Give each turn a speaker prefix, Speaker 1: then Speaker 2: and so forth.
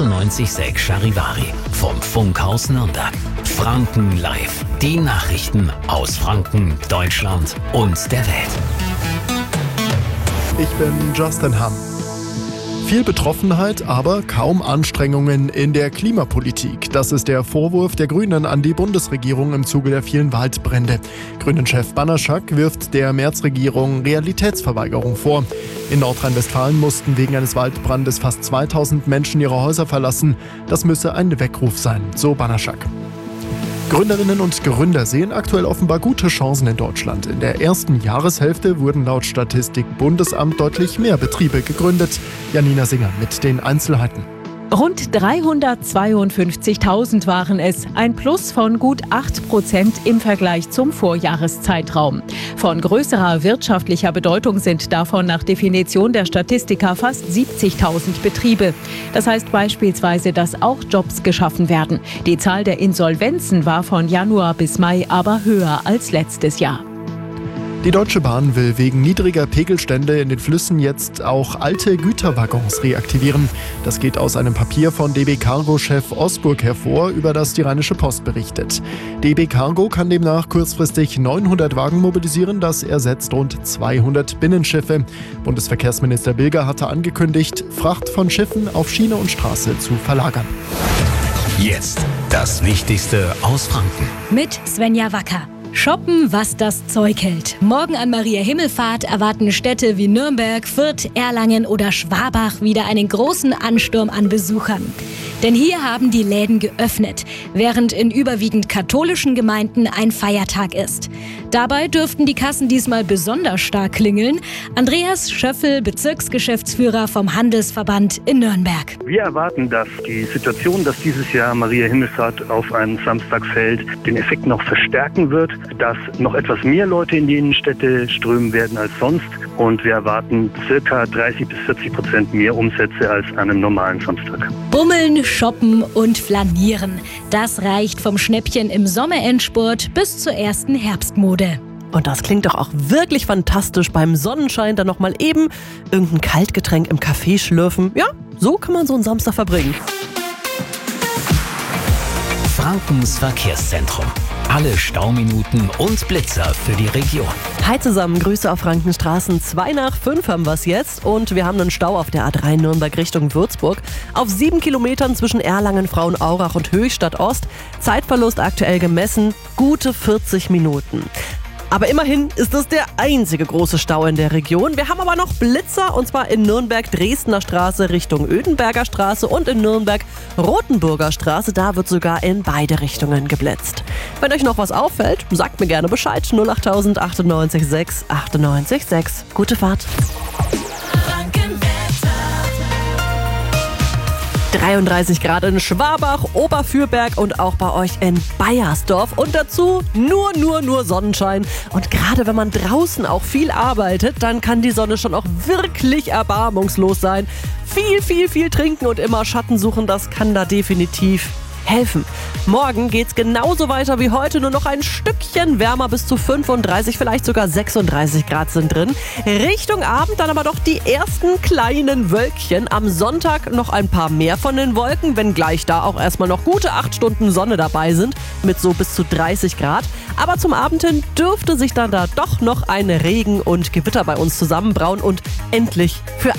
Speaker 1: 98,6 Charivari vom Funkhaus Nürnberg. Franken live. Die Nachrichten aus Franken, Deutschland und der Welt.
Speaker 2: Ich bin Justin Hamm. Viel Betroffenheit, aber kaum Anstrengungen in der Klimapolitik. Das ist der Vorwurf der Grünen an die Bundesregierung im Zuge der vielen Waldbrände. Grünen-Chef Banaschak wirft der Merz-Regierung Realitätsverweigerung vor. In Nordrhein-Westfalen mussten wegen eines Waldbrandes fast 2000 Menschen ihre Häuser verlassen. Das müsse ein Weckruf sein, so Banaschak. Gründerinnen und Gründer sehen aktuell offenbar gute Chancen in Deutschland. In der ersten Jahreshälfte wurden laut Statistik Bundesamt deutlich mehr Betriebe gegründet. Janina Singer mit den Einzelheiten.
Speaker 3: Rund 352.000 waren es, ein Plus von gut 8% im Vergleich zum Vorjahreszeitraum. Von größerer wirtschaftlicher Bedeutung sind davon nach Definition der Statistiker fast 70.000 Betriebe. Das heißt beispielsweise, dass auch Jobs geschaffen werden. Die Zahl der Insolvenzen war von Januar bis Mai aber höher als letztes Jahr.
Speaker 2: Die Deutsche Bahn will wegen niedriger Pegelstände in den Flüssen jetzt auch alte Güterwaggons reaktivieren. Das geht aus einem Papier von DB Cargo-Chef Osburg hervor, über das die Rheinische Post berichtet. DB Cargo kann demnach kurzfristig 900 Wagen mobilisieren, das ersetzt rund 200 Binnenschiffe. Bundesverkehrsminister Bilger hatte angekündigt, Fracht von Schiffen auf Schiene und Straße zu verlagern.
Speaker 1: Jetzt das Wichtigste aus Franken.
Speaker 4: Mit Svenja Wacker. Shoppen, was das Zeug hält. Morgen an Maria Himmelfahrt erwarten Städte wie Nürnberg, Fürth, Erlangen oder Schwabach wieder einen großen Ansturm an Besuchern. Denn hier haben die Läden geöffnet, während in überwiegend katholischen Gemeinden ein Feiertag ist. Dabei dürften die Kassen diesmal besonders stark klingeln. Andreas Schöffel, Bezirksgeschäftsführer vom Handelsverband in Nürnberg.
Speaker 5: Wir erwarten, dass die Situation, dass dieses Jahr Maria Himmelfahrt auf einen Samstag fällt, den Effekt noch verstärken wird, dass noch etwas mehr Leute in die Innenstädte strömen werden als sonst. Und wir erwarten ca. 30-40% mehr Umsätze als an einem normalen Samstag.
Speaker 4: Bummeln, shoppen und flanieren. Das reicht vom Schnäppchen im Sommerendspurt bis zur ersten Herbstmode.
Speaker 6: Und das klingt doch auch wirklich fantastisch beim Sonnenschein, dann nochmal eben irgendein Kaltgetränk im Café schlürfen. Ja, so kann man so einen Samstag verbringen.
Speaker 1: Frankens Verkehrszentrum. Alle Stauminuten und Blitzer für die Region.
Speaker 6: Hi zusammen, Grüße auf Frankenstraßen. 2:05 haben wir es jetzt und wir haben einen Stau auf der A3 Nürnberg Richtung Würzburg. Auf 7 Kilometern zwischen Erlangen, Frauenaurach und Höchstadt Ost. Zeitverlust aktuell gemessen, gute 40 Minuten. Aber immerhin ist es der einzige große Stau in der Region. Wir haben aber noch Blitzer, und zwar in Nürnberg Dresdner Straße Richtung Ödenberger Straße und in Nürnberg Rotenburger Straße. Da wird sogar in beide Richtungen geblitzt. Wenn euch noch was auffällt, sagt mir gerne Bescheid. 08000 98 6 98 6. Gute Fahrt. 33 Grad in Schwabach, Oberfürberg und auch bei euch in Baiersdorf. Und dazu nur Sonnenschein. Und gerade wenn man draußen auch viel arbeitet, dann kann die Sonne schon auch wirklich erbarmungslos sein. Viel trinken und immer Schatten suchen, das kann da definitiv helfen. Morgen geht's genauso weiter wie heute, nur noch ein Stückchen wärmer, bis zu 35, vielleicht sogar 36 Grad sind drin. Richtung Abend dann aber doch die ersten kleinen Wölkchen. Am Sonntag noch ein paar mehr von den Wolken, wenngleich da auch erstmal noch gute 8 Stunden Sonne dabei sind, mit so bis zu 30 Grad. Aber zum Abend hin dürfte sich dann da doch noch ein Regen und Gewitter bei uns zusammenbrauen und endlich für